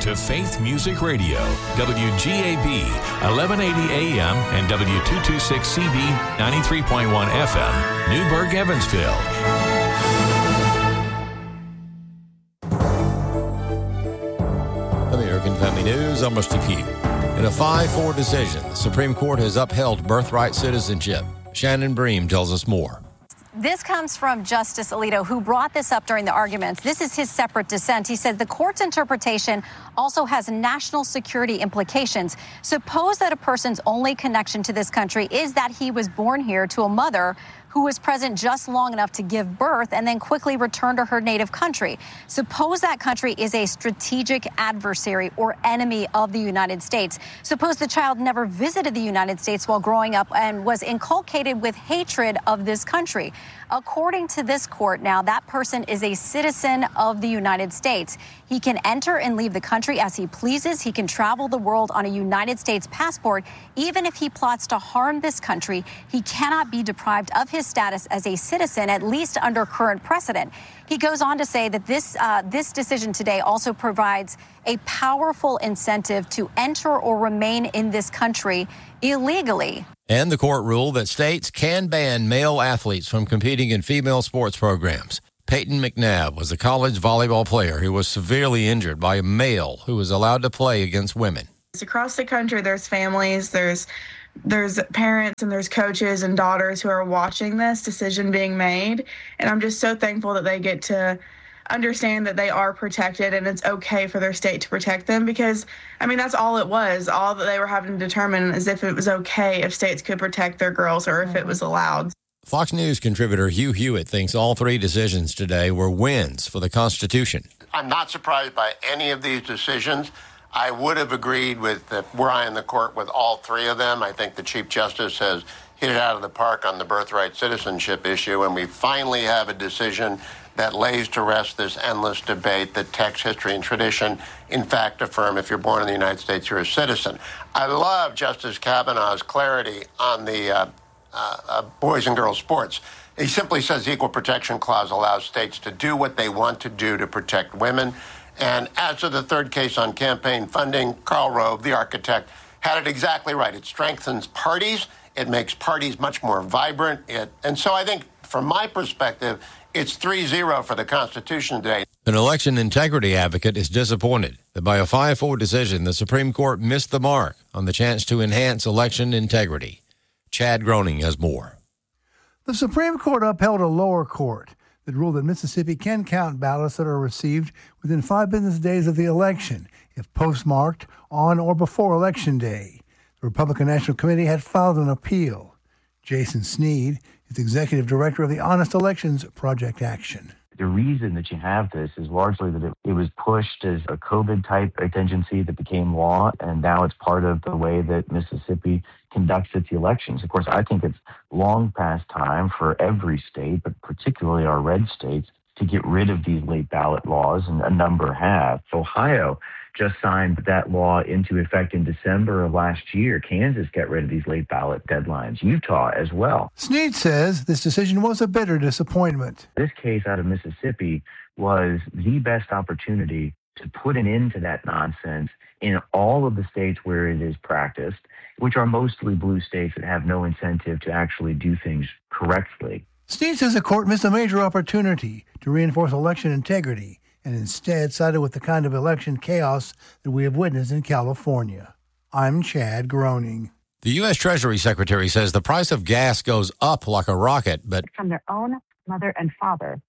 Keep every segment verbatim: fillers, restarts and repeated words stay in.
to Faith Music Radio, W G A B, eleven eighty A M and W two twenty-six C B, ninety-three point one F M, Newburgh, Evansville. American Family News, I'm Rusty Pugh. In a five four decision, the Supreme Court has upheld birthright citizenship. Shannon Bream tells us more. This comes from Justice Alito, who brought this up during the arguments. This is his separate dissent. He says the court's interpretation also has national security implications. Suppose that a person's only connection to this country is that he was born here to a mother who was present just long enough to give birth and then quickly return to her native country. Suppose that country is a strategic adversary or enemy of the United States. Suppose the child never visited the United States while growing up and was inculcated with hatred of this country. According to this court now, that person is a citizen of the United States. He can enter and leave the country as he pleases. He can travel the world on a United States passport. Even if he plots to harm this country, he cannot be deprived of his status as a citizen, at least under current precedent. He goes on to say that this uh, this decision today also provides a powerful incentive to enter or remain in this country illegally. And the court ruled that states can ban male athletes from competing in female sports programs. Peyton McNabb was a college volleyball player who was severely injured by a male who was allowed to play against women. Across the country, there's families, there's there's parents, and there's coaches and daughters who are watching this decision being made. And I'm just so thankful that they get to understand that they are protected and it's okay for their state to protect them, because, I mean, that's all it was. All that they were having to determine is if it was okay if states could protect their girls or if it was allowed. Fox News contributor Hugh Hewitt thinks all three decisions today were wins for the Constitution. I'm not surprised by any of these decisions. I would have agreed with, the, were I in the court, with all three of them. I think the Chief Justice has hit it out of the park on the birthright citizenship issue, and we finally have a decision that lays to rest this endless debate that text, history, and tradition, in fact, affirm if you're born in the United States, you're a citizen. I love Justice Kavanaugh's clarity on the uh, uh, uh, boys and girls sports. He simply says the Equal Protection Clause allows states to do what they want to do to protect women. And as to the third case on campaign funding, Karl Rove, the architect, had it exactly right. It strengthens parties. It makes parties much more vibrant. It, and so I think, from my perspective, it's three zero for the Constitution today. An election integrity advocate is disappointed that by a five four decision, the Supreme Court missed the mark on the chance to enhance election integrity. Chad Groening has more. The Supreme Court upheld a lower court that ruled that Mississippi can count ballots that are received within five business days of the election, if postmarked on or before Election Day. The Republican National Committee had filed an appeal. Jason Sneed is executive director of the Honest Elections Project Action. The reason that you have this is largely that it, it was pushed as a COVID-type contingency that became law, and now it's part of the way that Mississippi conducts its elections. Of course, I think it's long past time for every state, but particularly our red states, to get rid of these late ballot laws, and a number have. Ohio just signed that law into effect in December of last year. Kansas got rid of these late ballot deadlines. Utah as well. Sneed says this decision was a bitter disappointment. This case out of Mississippi was the best opportunity to put an end to that nonsense in all of the states where it is practiced, which are mostly blue states that have no incentive to actually do things correctly. Sneed says the court missed a major opportunity to reinforce election integrity and instead sided with the kind of election chaos that we have witnessed in California. I'm Chad Groening. The U S. Treasury Secretary says the price of gas goes up like a rocket, but from their own mother and father,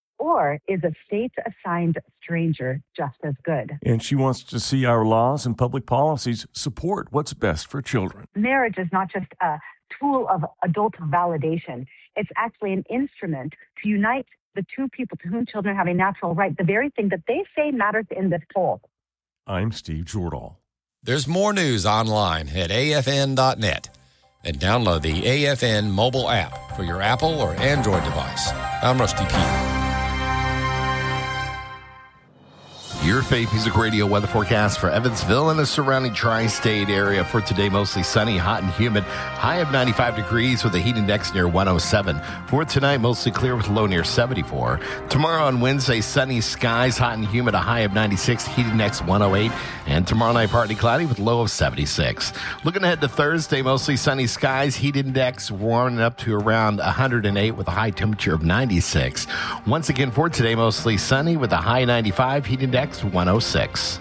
or is a state-assigned stranger just as good? And she wants to see our laws and public policies support what's best for children. Marriage is not just a tool of adult validation. It's actually an instrument to unite the two people to whom children have a natural right, the very thing that they say matters in this poll. I'm Steve Jordahl. There's more news online at A F N dot net and download the A F N mobile app for your Apple or Android device. I'm Rusty Pugh. Your Faith Music Radio weather forecast for Evansville and the surrounding tri-state area. For today, mostly sunny, hot and humid. High of ninety-five degrees with a heat index near one oh seven. For tonight, mostly clear with a low near seventy-four. Tomorrow on Wednesday, sunny skies, hot and humid, a high of ninety-six, heat index one oh eight. And tomorrow night, partly cloudy with a low of seventy-six. Looking ahead to Thursday, mostly sunny skies, heat index warming up to around one hundred eight with a high temperature of ninety-six. Once again, for today, mostly sunny with a high ninety-five, heat index one oh six.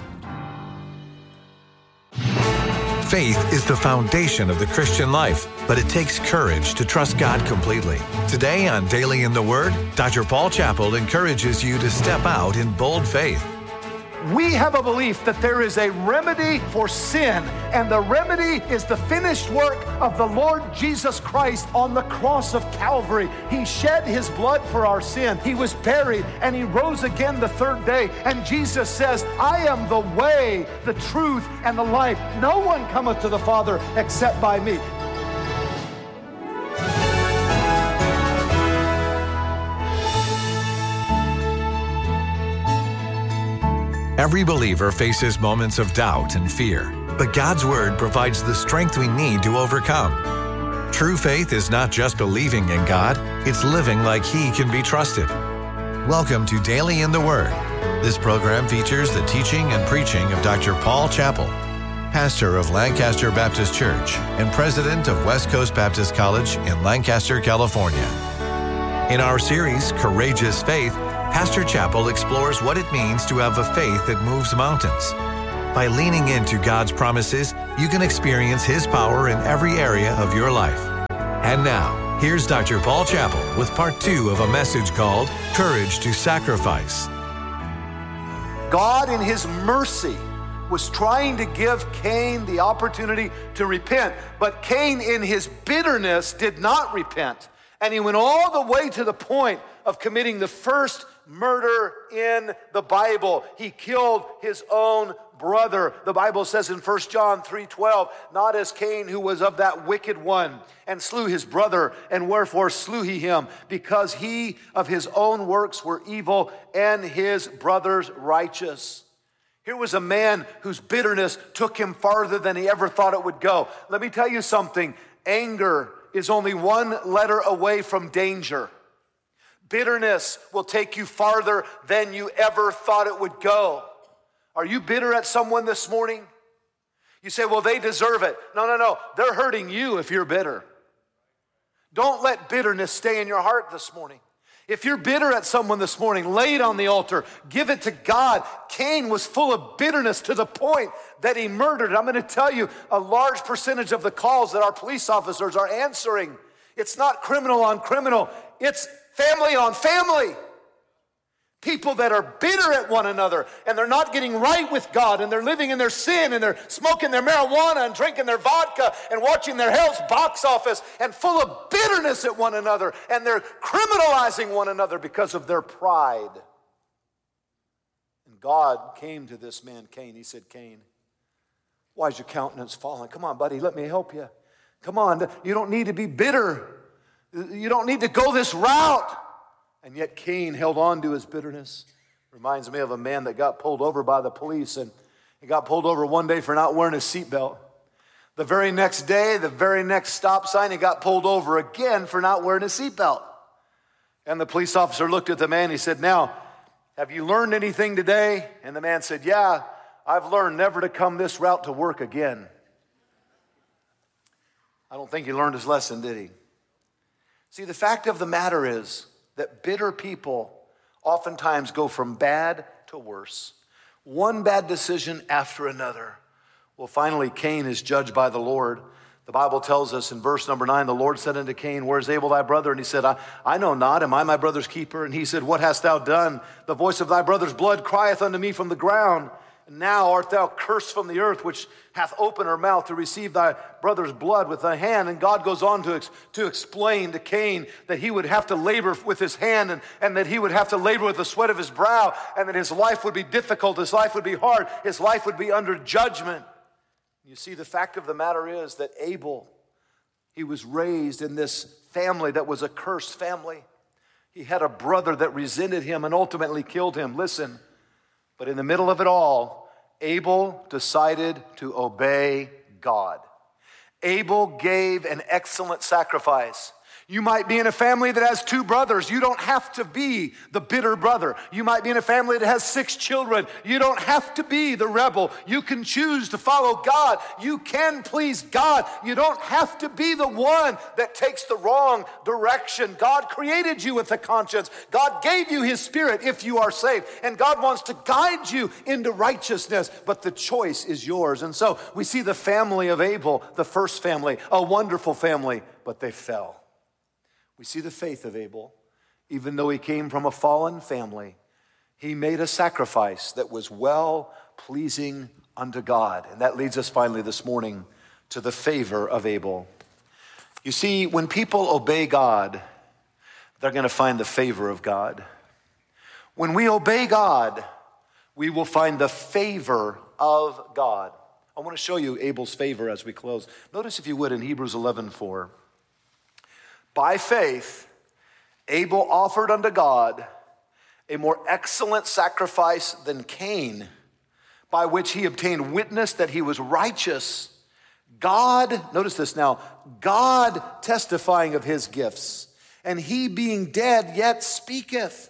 Faith is the foundation of the Christian life, but it takes courage to trust God completely. Today on Daily in the Word, Doctor Paul Chappell encourages you to step out in bold faith. We have a belief that there is a remedy for sin, and the remedy is the finished work of the Lord Jesus Christ on the cross of Calvary. He shed his blood for our sin. He was buried, and he rose again the third day. And Jesus says, I am the way, the truth, and the life. No one cometh to the Father except by me. Every believer faces moments of doubt and fear, but God's Word provides the strength we need to overcome. True faith is not just believing in God, it's living like He can be trusted. Welcome to Daily in the Word. This program features the teaching and preaching of Doctor Paul Chappell, pastor of Lancaster Baptist Church and president of West Coast Baptist College in Lancaster, California. In our series, Courageous Faith, Pastor Chappell explores what it means to have a faith that moves mountains. By leaning into God's promises, you can experience His power in every area of your life. And now, here's Doctor Paul Chappell with part two of a message called Courage to Sacrifice. God, in His mercy, was trying to give Cain the opportunity to repent, but Cain, in his bitterness, did not repent. And he went all the way to the point of committing the first murder in the Bible. He killed his own brother. The Bible says in First John three twelve, not as Cain, who was of that wicked one, and slew his brother, and wherefore slew he him, because he of his own works were evil, and his brother's righteous. Here was a man whose bitterness took him farther than he ever thought it would go. Let me tell you something. Anger is only one letter away from danger. Bitterness will take you farther than you ever thought it would go. Are you bitter at someone this morning? You say, well, they deserve it. No, no, no. They're hurting you if you're bitter. Don't let bitterness stay in your heart this morning. If you're bitter at someone this morning, lay it on the altar. Give it to God. Cain was full of bitterness to the point that he murdered. I'm going to tell you, a large percentage of the calls that our police officers are answering, it's not criminal on criminal. It's family on family. People that are bitter at one another, and they're not getting right with God, and they're living in their sin, and they're smoking their marijuana and drinking their vodka and watching their Hell's box office, and full of bitterness at one another, and they're criminalizing one another because of their pride. And God came to this man, Cain. He said, Cain, why is your countenance fallen? Come on, buddy, let me help you. Come on, you don't need to be bitter. You don't need to go this route. And yet Cain held on to his bitterness. Reminds me of a man that got pulled over by the police, and he got pulled over one day for not wearing his seatbelt. The very next day, the very next stop sign, he got pulled over again for not wearing his seatbelt. And the police officer looked at the man. He said, now, have you learned anything today? And the man said, yeah, I've learned never to come this route to work again. I don't think he learned his lesson, did he? See, the fact of the matter is that bitter people oftentimes go from bad to worse. One bad decision after another. Well, finally, Cain is judged by the Lord. The Bible tells us in verse number nine, the Lord said unto Cain, where is Abel thy brother? And he said, I, I know not, am I my brother's keeper? And he said, what hast thou done? The voice of thy brother's blood crieth unto me from the ground. And now art thou cursed from the earth, which hath opened her mouth to receive thy brother's blood with thy hand. And God goes on to, ex- to explain to Cain that he would have to labor with his hand, and, and that he would have to labor with the sweat of his brow, and that his life would be difficult, his life would be hard, his life would be under judgment. You see, the fact of the matter is that Abel, he was raised in this family that was a cursed family. He had a brother that resented him and ultimately killed him. Listen, But in the middle of it all, Abel decided to obey God. Abel gave an excellent sacrifice. You might be in a family that has two brothers. You don't have to be the bitter brother. You might be in a family that has six children. You don't have to be the rebel. You can choose to follow God. You can please God. You don't have to be the one that takes the wrong direction. God created you with a conscience. God gave you his spirit if you are saved. And God wants to guide you into righteousness, but the choice is yours. And so we see the family of Abel, the first family, a wonderful family, but they fell. We see the faith of Abel. Even though he came from a fallen family, he made a sacrifice that was well-pleasing unto God. And that leads us finally this morning to the favor of Abel. You see, when people obey God, they're going to find the favor of God. When we obey God, we will find the favor of God. I want to show you Abel's favor as we close. Notice, if you would, in Hebrews eleven four. By faith, Abel offered unto God a more excellent sacrifice than Cain, by which he obtained witness that he was righteous. God, notice this now, God testifying of his gifts, and he being dead yet speaketh.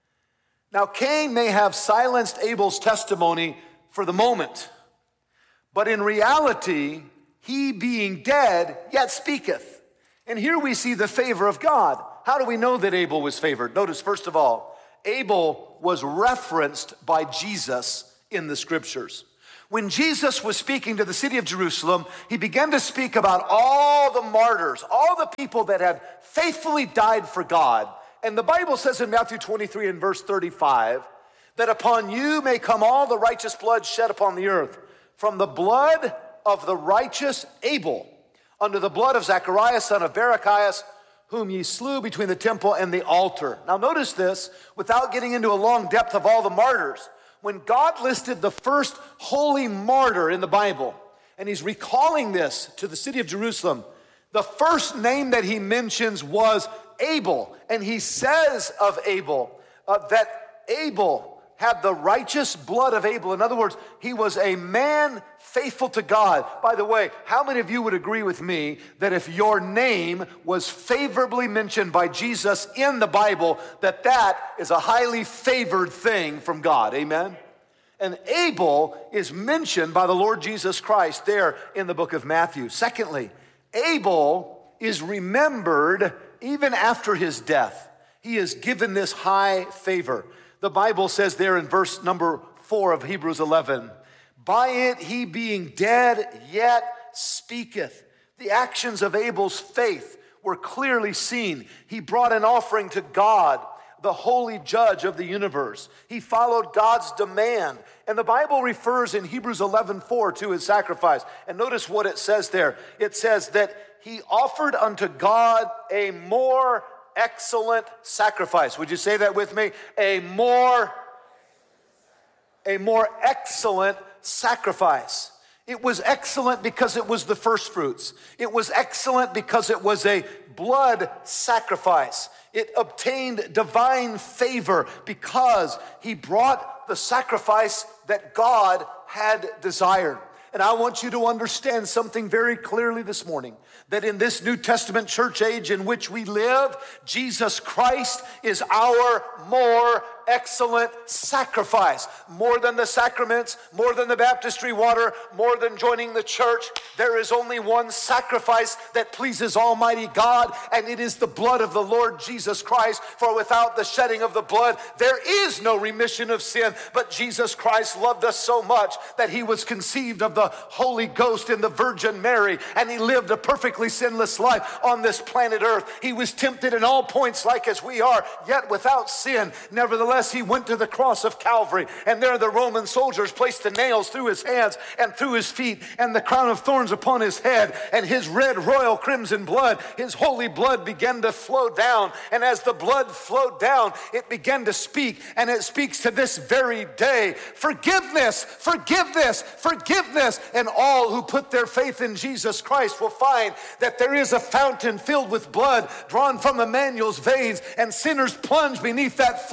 Now Cain may have silenced Abel's testimony for the moment, but in reality, he being dead yet speaketh. And here we see the favor of God. How do we know that Abel was favored? Notice, first of all, Abel was referenced by Jesus in the scriptures. When Jesus was speaking to the city of Jerusalem, he began to speak about all the martyrs, all the people that had faithfully died for God. And the Bible says in Matthew twenty-three and verse thirty-five, that upon you may come all the righteous blood shed upon the earth, from the blood of the righteous Abel, under the blood of Zacharias, son of Barachias, whom ye slew between the temple and the altar. Now notice this, without getting into a long depth of all the martyrs. When God listed the first holy martyr in the Bible, and he's recalling this to the city of Jerusalem, the first name that he mentions was Abel. And he says of Abel uh, that Abel had the righteous blood of Abel. In other words, he was a man faithful to God. By the way, how many of you would agree with me that if your name was favorably mentioned by Jesus in the Bible, that that is a highly favored thing from God? Amen? And Abel is mentioned by the Lord Jesus Christ there in the book of Matthew. Secondly, Abel is remembered even after his death. He is given this high favor. The Bible says there in verse number four of Hebrews eleven, by it he being dead yet speaketh. The actions of Abel's faith were clearly seen. He brought an offering to God, the holy judge of the universe. He followed God's demand. And the Bible refers in Hebrews eleven four to his sacrifice. And notice what it says there. It says that he offered unto God a more excellent sacrifice. Would you say that with me? A more, a more excellent sacrifice. It was excellent because it was the first fruits. It was excellent because it was a blood sacrifice. It obtained divine favor because he brought the sacrifice that God had desired. And I want you to understand something very clearly this morning, that in this New Testament church age in which we live, Jesus Christ is our more excellent sacrifice. More than the sacraments, more than the baptistry water, more than joining the church, there is only one sacrifice that pleases Almighty God, and it is the blood of the Lord Jesus Christ. For without the shedding of the blood, there is no remission of sin. But Jesus Christ loved us so much that he was conceived of the Holy Ghost in the Virgin Mary, and he lived a perfectly sinless life on this planet earth. He was tempted in all points like as we are, yet without sin. Nevertheless, he went to the cross of Calvary, and there the Roman soldiers placed the nails through his hands and through his feet, and the crown of thorns upon his head, and his red royal crimson blood, his holy blood began to flow down. And as the blood flowed down, it began to speak, and it speaks to this very day. Forgiveness, forgiveness, forgiveness. And all who put their faith in Jesus Christ will find that there is a fountain filled with blood drawn from Emmanuel's veins, and sinners plunge beneath that flood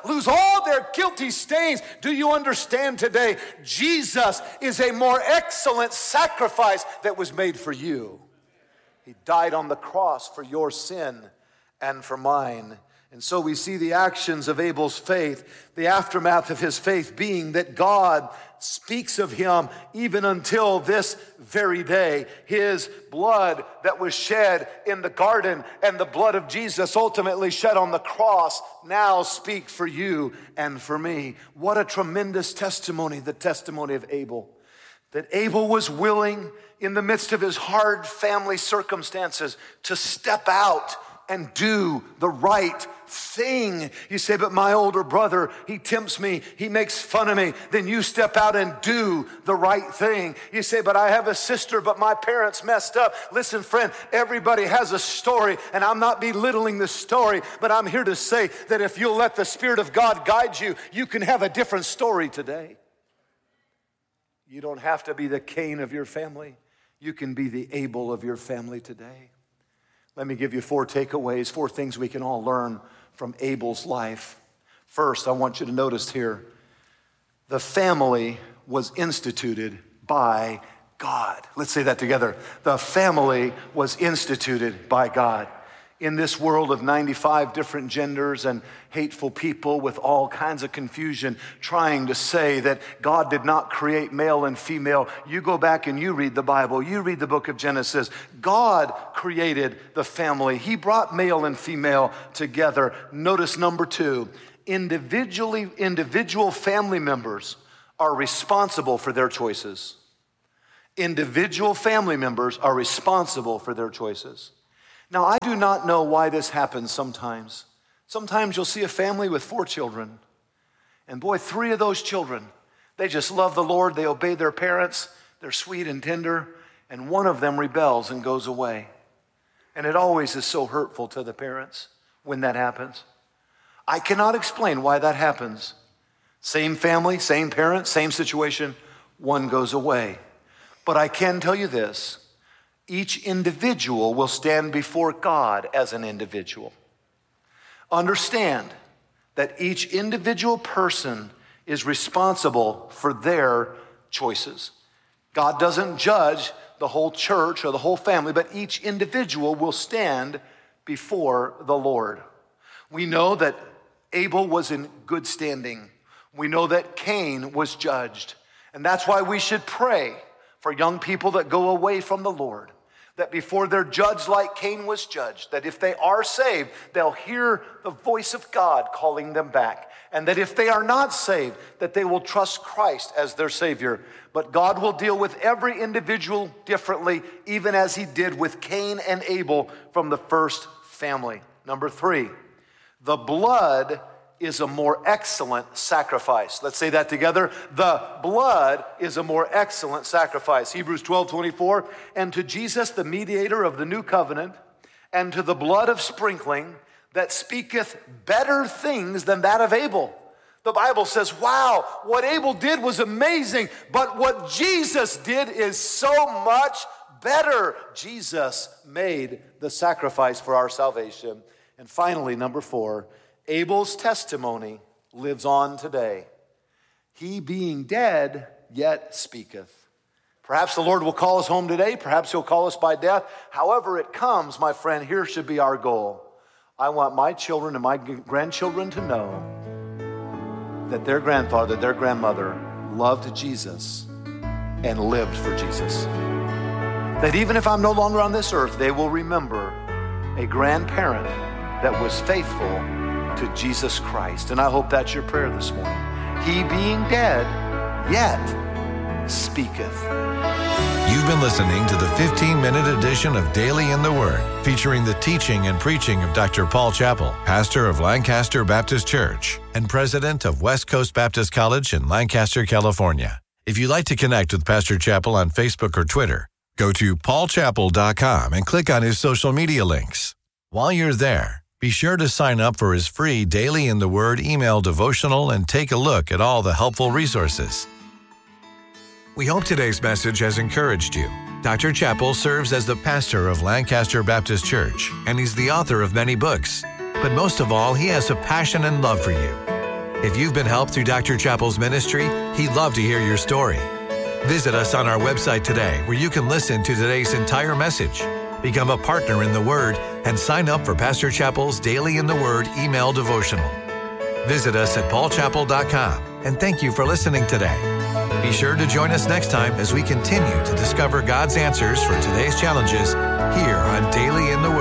lose all their guilty stains. Do you understand today? Jesus is a more excellent sacrifice that was made for you. He died on the cross for your sin and for mine. And so we see the actions of Abel's faith, the aftermath of his faith being that God speaks of him even until this very day. His blood that was shed in the garden and the blood of Jesus ultimately shed on the cross now speak for you and for me. What a tremendous testimony, the testimony of Abel. That Abel was willing in the midst of his hard family circumstances to step out and do the right thing. You say, but my older brother, he tempts me, he makes fun of me. Then you step out and do the right thing. You say, but I have a sister, but my parents messed up. Listen, friend, everybody has a story, and I'm not belittling the story, but I'm here to say that if you'll let the Spirit of God guide you, you can have a different story today. You don't have to be the Cain of your family. You can be the Abel of your family today. Let me give you four takeaways, four things we can all learn from Abel's life. First, I want you to notice here, the family was instituted by God. Let's say that together. The family was instituted by God. In this world of ninety-five different genders and hateful people with all kinds of confusion trying to say that God did not create male and female, you go back and you read the Bible, you read the book of Genesis. God created the family. He brought male and female together. Notice number two, individually, individual family members are responsible for their choices. Individual family members are responsible for their choices. Now, I do not know why this happens sometimes. Sometimes you'll see a family with four children. And boy, three of those children, they just love the Lord. They obey their parents. They're sweet and tender. And one of them rebels and goes away. And it always is so hurtful to the parents when that happens. I cannot explain why that happens. Same family, same parents, same situation. One goes away. But I can tell you this. Each individual will stand before God as an individual. Understand that each individual person is responsible for their choices. God doesn't judge the whole church or the whole family, but each individual will stand before the Lord. We know that Abel was in good standing. We know that Cain was judged. And that's why we should pray for young people that go away from the Lord, that before they're judged like Cain was judged, that if they are saved, they'll hear the voice of God calling them back. And that if they are not saved, that they will trust Christ as their Savior. But God will deal with every individual differently, even as he did with Cain and Abel from the first family. Number three, the blood is a more excellent sacrifice. Let's say that together. The blood is a more excellent sacrifice. Hebrews twelve twenty-four, and to Jesus, the mediator of the new covenant, and to the blood of sprinkling that speaketh better things than that of Abel. The Bible says, wow, what Abel did was amazing, but what Jesus did is so much better. Jesus made the sacrifice for our salvation. And finally, number four, Abel's testimony lives on today. He being dead, yet speaketh. Perhaps the Lord will call us home today. Perhaps he'll call us by death. However it comes, my friend, here should be our goal. I want my children and my grandchildren to know that their grandfather, their grandmother loved Jesus and lived for Jesus. That even if I'm no longer on this earth, they will remember a grandparent that was faithful to Jesus Christ. And I hope that's your prayer this morning. He being dead, yet speaketh. You've been listening to the fifteen-minute edition of Daily in the Word, featuring the teaching and preaching of Doctor Paul Chappell, pastor of Lancaster Baptist Church and president of West Coast Baptist College in Lancaster, California. If you'd like to connect with Pastor Chappell on Facebook or Twitter, go to paul chappell dot com and click on his social media links. While you're there, be sure to sign up for his free Daily in the Word email devotional and take a look at all the helpful resources. We hope today's message has encouraged you. Doctor Chappell serves as the pastor of Lancaster Baptist Church, and he's the author of many books. But most of all, he has a passion and love for you. If you've been helped through Doctor Chappell's ministry, he'd love to hear your story. Visit us on our website today where you can listen to today's entire message, become a partner in the Word, and sign up for Pastor Chappell's Daily in the Word email devotional. Visit us at paul chappell dot com, and thank you for listening today. Be sure to join us next time as we continue to discover God's answers for today's challenges here on Daily in the Word.